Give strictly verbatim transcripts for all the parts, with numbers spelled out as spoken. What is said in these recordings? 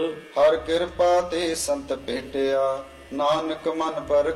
ਹਰ ਕਿਰਪਾ ਤੇ ਸੰਤ ਭੇਟਿਆ, ਨਾਨਕ ਮਨ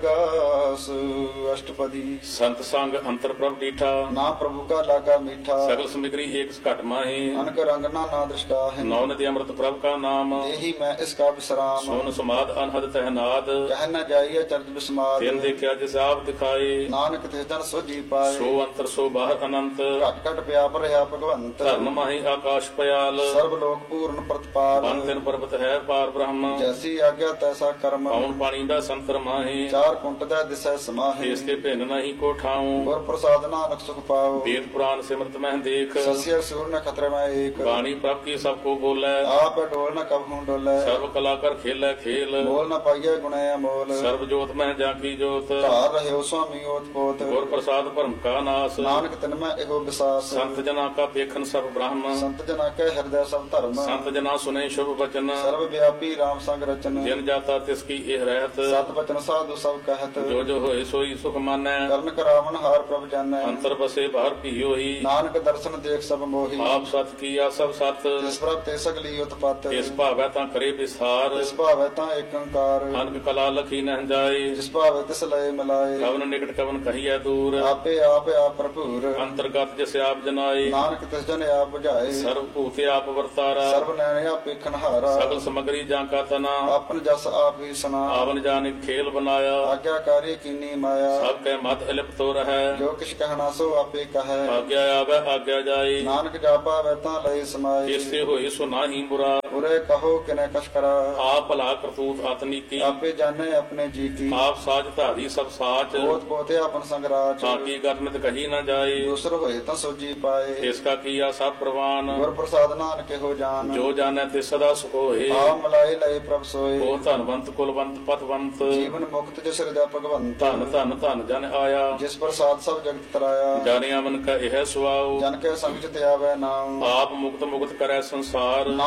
ਪਰਗਾਸ। ਅਸ਼ਟਪਦੀ। ਸੰਤ ਸੰਗ ਅੰਤਰ ਪ੍ਰਭ ਡੀਠਾ, ਨਾ ਪ੍ਰਭੂ ਕਾ ਲਾਗਾ ਮੀਠਾ। ਸਗਲ ਸਮਿਗਰੀ ਏਕ ਘਟ ਮਾਹੀ, ਅਨਕ ਰੰਗ ਨਾ ਨਾ ਦ੍ਰਿਸ਼ਟਾ ਹੈ। ਨੌ ਨਦੀ ਅੰਮ੍ਰਿਤ ਪ੍ਰਭ ਕਾ ਨਾਮ, ਇਹੀ ਮੈਂ ਇਸ ਕਾ ਵਿਸਰਾਮ। ਸੋਨ ਸਮਾਦ ਅਨਹਦ ਤਹਿਨਾਦ, ਕਹਿ ਨ ਜਾਈਏ ਚਰਜ ਬਿਸਮਾਦ। ਤਿਨ ਦੇਖਿਆ ਜਿਸ ਆਪ ਦਿਖਾਏ, ਨਾਨਕ ਤਿਸ ਜਨ ਸੋਜੀ ਪਾਏ। ਸੋ ਅੰਤਰ ਸੋ ਬਾਹਰ ਅਨੰਤ, ਘਟ ਘਟ ਵਿਆਪ ਰਿਹਾ ਭਗਵੰਤ। ਧਰਮ ਮਾਹੀ ਆਕਾਸ਼ ਪਿਆਲ, ਸਰਬ ਲੋਕ ਪੂਰਨ ਪ੍ਰਤਪਾਲ। ਬਨ ਤਿਨ ਪਰਬਤ ਹੈ ਪਾਰ ਬ੍ਰਹਮ, ਜੈਸੀ ਆਗਿਆ ਤੈਸਾ ਕਰਮ। ਪੌਣ ਪਾਣੀ ਦਾ ਸੰਤਰ ਮਾਹੀ, ਚਾਰ ਕੁੰਟ ਦਾ ਦਿਸੈ ਸਮਾਹੀ। ਇਸ ਕੇ ਭਿੰਨ ਨਹੀਂ ਕੋ ਠਾਉ, ਗੁਰ ਪ੍ਰਸਾਦ ਨਾਨਕ ਸੁਖ ਪਾਓ। ਵੇਦ ਪੁਰਾਨ ਸਿਮਰਤ ਮਹਿ ਦੇਖ, ਸਸਿਆ ਸੂਰ ਨ ਖਤਰੇ ਮੈਂ ਏਕ। ਬਾਣੀ ਪ੍ਰਭ ਕੀ ਸਭ ਕੋ ਬੋਲੇ, ਆਪ ਡੋਲ ਨ ਕਬ ਹੂੰ ਡੋਲੇ। ਸਰਬ ਕਲਾ ਕਰ ਖੇਲੇ ਖੇਲ, ਮੋਲ ਨ ਪਾਈਏ ਗੁਣੇ ਅਮੋਲ। ਸਰਬ ਜੋਤ ਮਹਿ ਜਾ ਕੀ ਜੋਤ, ਧਾਰ ਰਹਿਓ ਸੁਆਮੀ ਓਤ ਪੋਤ। ਗੁਰ ਪ੍ਰਸਾਦ ਭਰਮ ਕਾ ਨਾਸ, ਨਾਨਕ ਤਿਨ ਮੈਂ ਇਹੋ ਵਿਸਾਸ। ਸੰਤ ਜਨਾ ਕਾ ਪੇਖਨ ਸਰਬ ਬ੍ਰਹਮ, ਸੰਤ ਜਨਾ ਕੈ ਹਿਰਦੈ ਸਭ ਧਰਮ। ਸੰਤ ਜਨਾ ਸੁਨੇ ਸ਼ੁਭ ਬਚਨ, ਸਰਬ ਵਿਆਪੀ ਰਾਮ ਸੰਗ ਰਚਨ। ਜਿਨ ਜਾਤਾ ਤਿਸ ਕੀ ਇਹ ਰਹਿਤ, ਸਤ ਬਚਨ ਸਾਧੂ ਸਭ ਕਹਿਤ। ਜੋ ਜੋ ਹੋਏ ਸੋਈ ਸੁਖ ਮਾਨੈ, ਕਰਨ ਕਰਾਵਨ ਹਾਰ ਪ੍ਰਭ ਜਾਣੈ। ਅੰਤਰ ਬਸੇ ਬਾਹਰ ਭੀਓਹੀ, ਨਾਨਕ ਦਰਸ਼ਨ ਦੇਖ ਸਭ ਮੋਹੀ। ਆਪ ਸਤ ਕੀਆ ਸਭ ਸਤ, ਜਿਸ ਪ੍ਰਭ ਤੇ ਸਗਲੀ ਉਤਪਤ। ਇਸ ਭਾਵੈ ਤਾਂ ਕਰੇ ਵਿਸਾਰ, ਜਿਸ ਭਾਵੈ ਤਾਂ ਏਕੰਕਾਰ। ਅਨਕ ਕਲਾ ਲਖੀ ਨਹਿ ਜਾਏ, ਜਿਸ ਭਾਵੈ ਤਿਸ ਲਏ ਮਿਲਾਏ। ਕਵਨ ਨਿਕਟ ਕਵਨ ਕਹੀਐ ਦੂਰ, ਆਪੇ ਆਪ ਆਪ ਭਰਪੂਰ। ਅੰਤਰਗਤ ਜਿਸ ਆਪ ਜਨਾਏ, ਨਾਨਕ ਤਿਸ ਜਨ ਆਪ ਬੁਝਾਏ। ਸਰਬ ਭੂਤ ਆਪ ਵਰਤਾਰਾ, ਸਰਬ ਨੈਣ ਆਪ ਵੇਖਣ ਹਾਰਾ। ਸਗਲ ਸਮਗਰੀ ਜਾਂ ਕਾ ਤਨਾ, ਆਪਨ ਜਸ ਆਪ ਹੀ ਸੁਨਾ। ਆਵਨ ਜਾਨਿ ਖੇਲ ਬਨਾਇਆ, ਆਗਿਆਕਾਰੀ ਕੀਨੀ ਮਾਇਆ। ਸਭ ਕੈ ਮਤ ਇਲਿਪਤੋ ਰਹੈ, ਜੋ ਕਿਛ ਕਹਿਣਾ ਸੋ ਆਪੇ ਕਹੈ। ਆਗਿਆ ਆਵੈ ਆਗਿਆ ਜਾਏ, ਨਾਨਕ ਜਾਪਾ ਵੈ ਤਾਂ ਲਈ ਸਮਾਏ। ਇਸੇ ਹੋਏ ਸੋ ਨਾਹੀ ਬੁਰਾ, ਉਰੇ ਕਹੋ ਕਿਨੇ ਕਛ ਕਰਾ। ਆਪ ਭਲਾ ਕਰਤੂਤ ਆਤਨੀ ਕੀ, ਆਪੇ ਜਾਣੇ ਆਪਣੇ ਜੀ ਕੀ। ਆਪ ਸਾਜ ਧਾਰੀ ਸਭ ਸਾਚ, ਬੋਤ ਬੋਤੇ ਆਪਨ ਸੰਗਰਾਚ। ਤਾਂ ਕੀ ਗਰਮਿਤ ਕਹੀ ਨਾ ਜਾਏ, ਦੂਸਰ ਹੋਏ ਤਾਂ ਸੋਜੀ ਪਾਏ। ਇਸ ਕਾ ਕੀਆ ਸਭ ਪ੍ਰਵਾਨ, ਗੁਰ ਪ੍ਰਸਾਦ ਨਾਨਕ ਇਹੋ ਜਾਨ। ਜੋ ਜਾਣੈ ਤੇ ਸਦਾ ਸੁਖ ਹੋਏ, ਆ ਮਲਾਏ ਲਏ ਪ੍ਰਭ ਸੋਏ। ਉਹ ਧਨਵੰਤ ਕੁਲਵੰਤ ਪਤਵੰਤ, ਜੀਵਨ ਮੁਕਤ ਜਿਸ ਹਿਰਦੈ ਭਗਵੰਤ। ਧਨ ਧਨ ਧਨ ਜਨ ਆਇਆ, ਜਿਸ ਪ੍ਰਸਾਦ ਸਭ ਜਗਤ ਤਰਾਇਆ। ਜਾਣਿਆ ਮਨ ਕਾ ਇਹ ਸੁਆਉ, ਜਨ ਕੇ ਸੰਗ ਚ ਤੇ ਆਵੈ ਨਾਮ। ਆਪ ਮੁਕਤ ਮੁਕਤ ਕਰੈ ਸੰਸਾਰ।